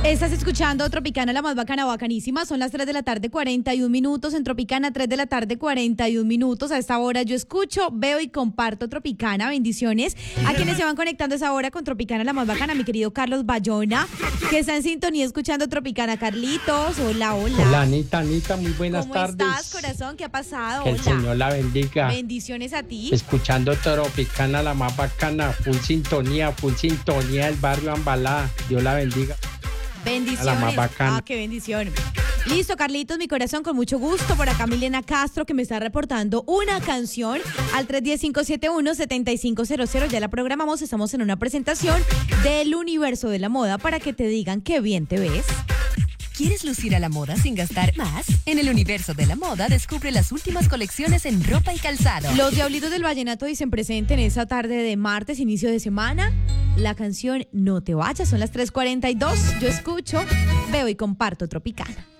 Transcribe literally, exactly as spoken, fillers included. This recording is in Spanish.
Estás escuchando Tropicana, la más bacana, bacanísima. Son las tres de la tarde, cuarenta y un minutos. En Tropicana, tres de la tarde, cuarenta y un minutos. A esta hora yo escucho, veo y comparto Tropicana. Bendiciones a quienes se van conectando a esa hora con Tropicana, la más bacana. Mi querido Carlos Bayona, que está en sintonía escuchando Tropicana. Carlitos, hola, hola. Hola, Anita, Anita, muy buenas ¿Cómo tardes. ¿Cómo estás, corazón? ¿Qué ha pasado? Que el Hola. Señor la bendiga. Bendiciones a ti. Escuchando Tropicana, la más bacana, full sintonía, full sintonía del barrio Ambalá. Dios la bendiga. Bendiciones. La más bacana. Ah, qué bendición. Listo, Carlitos, mi corazón, con mucho gusto. Por acá Milena Castro, que me está reportando una canción al tres uno cero, cinco siete uno, siete cinco cero cero. Ya la programamos, estamos en una presentación del universo de la moda para que te digan qué bien te ves. ¿Quieres lucir a la moda sin gastar más? En el universo de la moda descubre las últimas colecciones en ropa y calzado. Los Diablitos del Vallenato dicen presente en esta tarde de martes, inicio de semana, la canción No te vayas. Son las tres cuarenta y dos. Yo escucho, veo y comparto Tropicana.